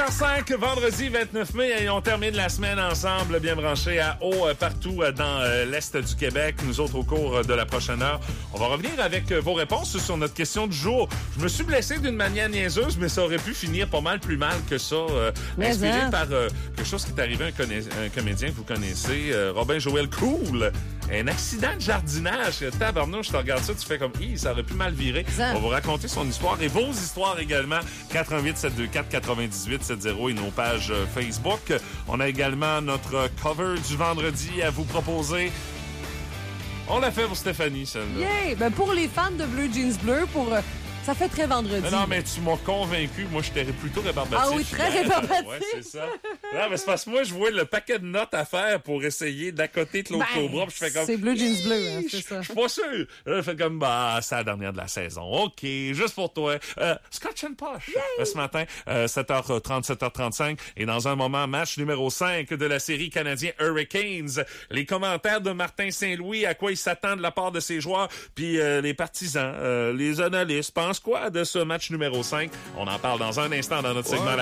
7h05, vendredi 29 mai, et on termine la semaine ensemble, bien branchés à haut partout dans l'Est du Québec. Nous autres, au cours de la prochaine heure, on va revenir avec vos réponses sur notre question du jour. Je me suis blessé d'une manière niaiseuse, mais ça aurait pu finir pas mal plus mal que ça. Inspiré par quelque chose qui est arrivé à un comédien que vous connaissez, Robin Joël Cool. Un accident de jardinage. Tabarnouche, je te regarde ça, tu fais comme, ça aurait pu mal virer. On va vous raconter son histoire et vos histoires également. 88 724 98 70 et nos pages Facebook. On a également notre cover du vendredi à vous proposer. On l'a fait pour Stéphanie, celle-là. Yeah! Ben pour les fans de Bleu Jeans Bleu, ça fait très vendredi. Non, mais tu m'as convaincu. Moi, j'étais plutôt rébarbatif. Ah oui, très rébarbatif. Ouais, c'est ça. Non, mais c'est parce que moi, je vois le paquet de notes à faire pour essayer d'accoter de l'autre au bras. Puis je fais comme... C'est Bleu Jeans Bleu, hein, c'est ça. Je suis pas sûr. Là, je fais comme, c'est la dernière de la saison. OK, juste pour toi. Scotch and Posh. Ce matin, 7h30, 7h35. Et dans un moment, match numéro 5 de la série canadien Hurricanes. Les commentaires de Martin Saint-Louis, à quoi il s'attend de la part de ses joueurs. Puis les partisans, les analystes, pensent quoi de ce match numéro 5? On en parle dans un instant dans notre segment.